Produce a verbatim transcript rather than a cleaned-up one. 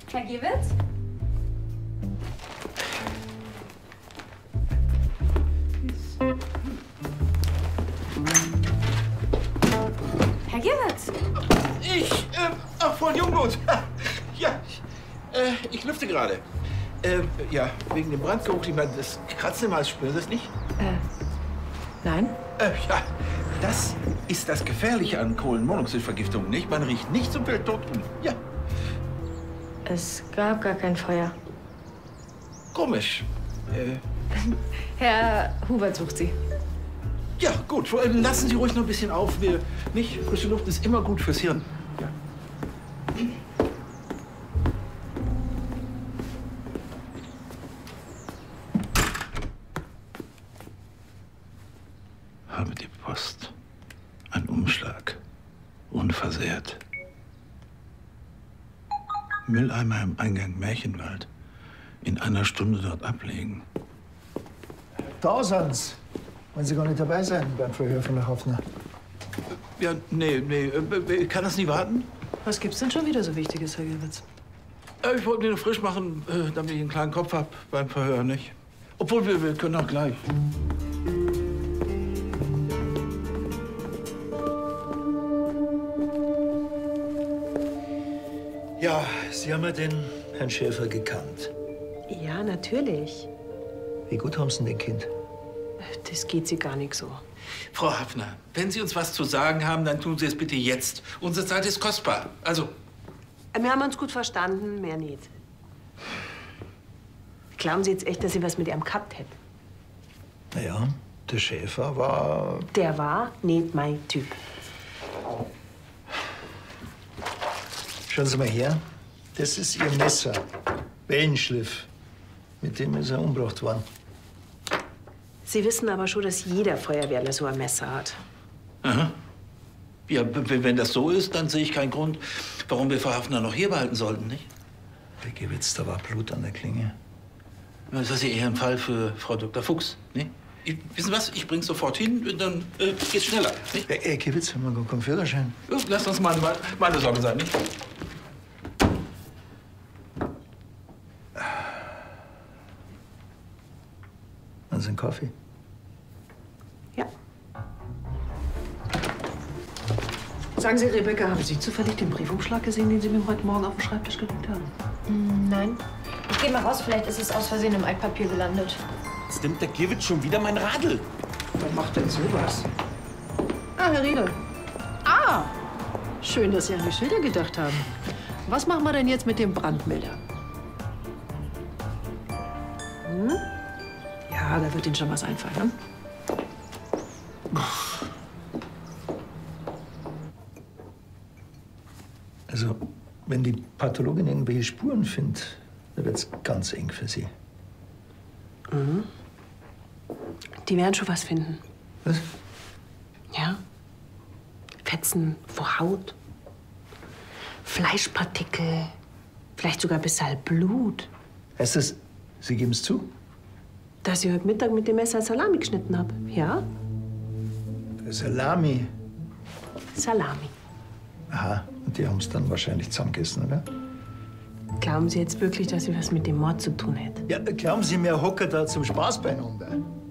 Herr Gewitz? Herr Gewitz? Ich, äh, ach, Frau Jungblut. Ja, äh, ich lüfte gerade. Äh, ja, wegen dem Brandgeruch, ich meine, das Kratzen im Hals, spüren Sie das nicht? Äh, nein. Äh, ja, das ist das Gefährliche an Kohlenmonoxidvergiftung, nicht? Man riecht nicht so wild dort unten. Ja. Es gab gar kein Feuer. Komisch. Äh, Herr Hubert sucht Sie. ja, gut. Vor allem lassen Sie ruhig noch ein bisschen auf. Wir, nicht? Frische Luft ist immer gut fürs Hirn. Ja. Habe die Post. Ein Umschlag. Unversehrt. Mülleimer im Eingang Märchenwald. In einer Stunde dort ablegen. Da sind's. Wollen Sie gar nicht dabei sein beim Verhör von der Hafner? Ja, nee, nee. äh, Kann das nie warten? Was gibt's denn schon wieder so Wichtiges, Herr Gewitz? Äh, Ich wollte mir nur frisch machen, äh, damit ich einen kleinen Kopf hab beim Verhör, nicht? Obwohl, wir, wir können auch gleich. Ja, Sie haben ja den Herrn Schäfer gekannt. Ja, natürlich. Wie gut haben Sie denn den Kind? Das geht Sie gar nicht so. Frau Hafner, wenn Sie uns was zu sagen haben, dann tun Sie es bitte jetzt. Unsere Zeit ist kostbar. Also, Wir haben uns gut verstanden, mehr nicht. Glauben Sie jetzt echt, dass Sie was mit ihm gehabt hätten? Naja, der Schäfer war... Der war nicht mein Typ. Schauen Sie mal her. Das ist Ihr Messer. Wellenschliff. Mit dem ist er umgebracht worden. Sie wissen aber schon, dass jeder Feuerwehrler so ein Messer hat. aha. Ja, w- wenn das so ist, dann sehe ich keinen Grund, warum wir Frau Hafner noch hier behalten sollten, nicht? Der Gewitz, da war Blut an der Klinge. Das ist ja eher ein Fall für Frau Doktor Fuchs, nicht? Ich, wissen Sie was? Ich bring's sofort hin, und dann äh, geht's schneller, nicht? Ey, ey Gewitz, haben wir gar keinen Führerschein. Ja, lasst uns meine, meine Sorge sein, nicht? Wollen Sie einen Kaffee? Ja. Sagen Sie, Rebecca, haben Sie zufällig den Briefumschlag gesehen, den Sie mir heute Morgen auf den Schreibtisch gelegt haben? Nein. Ich geh mal raus, vielleicht ist es aus Versehen im Altpapier gelandet. Jetzt nimmt der Gewitz schon wieder mein Radl. Wer macht denn sowas? Ah, Herr Riedel. Ah, schön, dass Sie an die Schilder gedacht haben. Was machen wir denn jetzt mit dem Brandmelder? Hm? Ja, da wird Ihnen schon was einfallen, ne? Also, wenn die Pathologin irgendwelche Spuren findet, dann wird's ganz eng für Sie. Mhm. Die werden schon was finden. Was? Ja. Fetzen vor Haut. Fleischpartikel. Vielleicht sogar ein bisschen Blut. Heißt das, Sie geben es zu? Dass ich heute Mittag mit dem Messer Salami geschnitten habe. Ja? Salami. Salami. Aha, und die haben es dann wahrscheinlich zusammengegessen, oder? Glauben Sie jetzt wirklich, dass ich was mit dem Mord zu tun hätte? Ja, glauben Sie mir, hocker da zum Spaß beieinander?